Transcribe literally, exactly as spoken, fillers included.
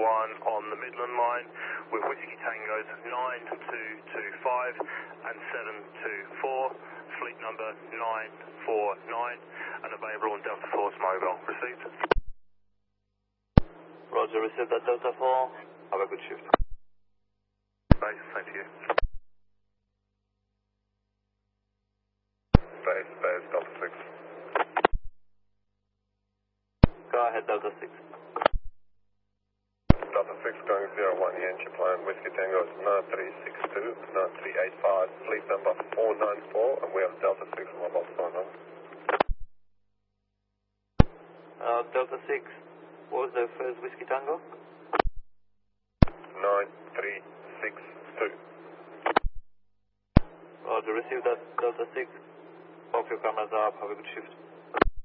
one on the Midland line with Whiskey Tangos nine two two five and seven two four, fleet number nine four nine, and available on Delta Force Mobile. Received? Roger, received at Delta four. Have a good shift. Base, thank you. Base, base, Delta six. Go ahead, Delta six. Delta six going zero one Yankee plan, Whiskey Tango is nine three six two, nine three eight five, fleet number four nine four, and we have Delta six mobile phone on. Uh, Delta six, what was the first Whiskey Tango? nine three six two. Roger, received that Delta six. Off your cameras up, have a good shift.